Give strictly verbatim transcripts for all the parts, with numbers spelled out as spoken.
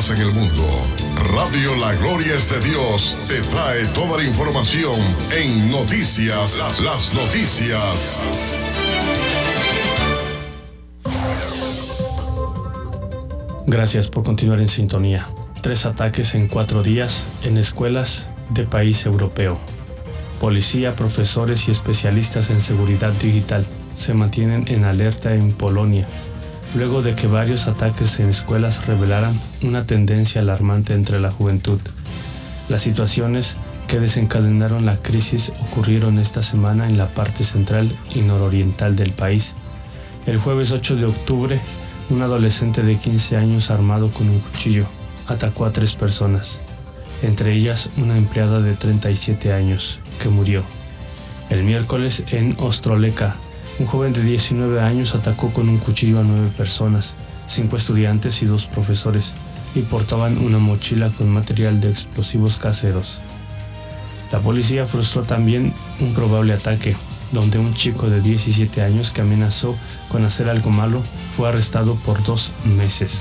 pasa en el mundo. Radio La Gloria es de Dios te trae toda la información en Noticias, las, las noticias. Gracias por continuar en sintonía. Tres ataques en cuatro días en escuelas de país europeo. Policía, profesores y especialistas en seguridad digital se mantienen en alerta en Polonia, luego de que varios ataques en escuelas revelaran una tendencia alarmante entre la juventud. Las situaciones que desencadenaron la crisis ocurrieron esta semana en la parte central y nororiental del país. El jueves ocho de octubre, un adolescente de quince años armado con un cuchillo atacó a tres personas, entre ellas una empleada de treinta y siete años, que murió. El miércoles en Ostrołęka, un joven de diecinueve años atacó con un cuchillo a nueve personas, cinco estudiantes y dos profesores, y portaban una mochila con material de explosivos caseros. La policía frustró también un probable ataque, donde un chico de diecisiete años que amenazó con hacer algo malo fue arrestado por dos meses.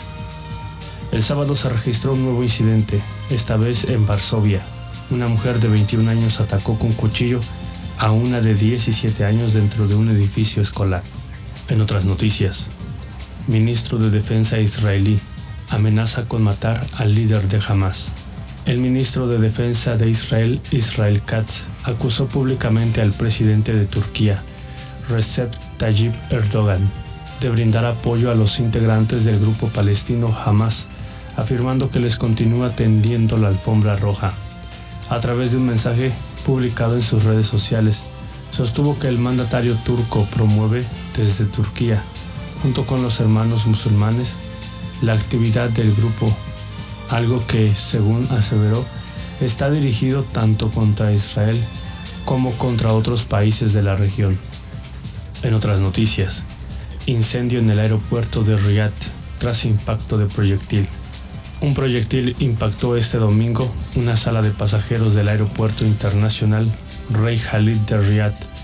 El sábado se registró un nuevo incidente, esta vez en Varsovia. Una mujer de veintiún años atacó con cuchillo a una de diecisiete años dentro de un edificio escolar. En otras noticias, ministro de Defensa israelí amenaza con matar al líder de Hamas. El ministro de Defensa de Israel, Israel Katz, acusó públicamente al presidente de Turquía, Recep Tayyip Erdogan, de brindar apoyo a los integrantes del grupo palestino Hamas, afirmando que les continúa tendiendo la alfombra roja. A través de un mensaje publicado en sus redes sociales, sostuvo que el mandatario turco promueve desde Turquía, junto con los hermanos musulmanes, la actividad del grupo, algo que, según aseveró, está dirigido tanto contra Israel como contra otros países de la región. En otras noticias, incendio en el aeropuerto de Riad tras impacto de proyectil. Un proyectil impactó este domingo una sala de pasajeros del aeropuerto internacional Rey Khalid de Riad,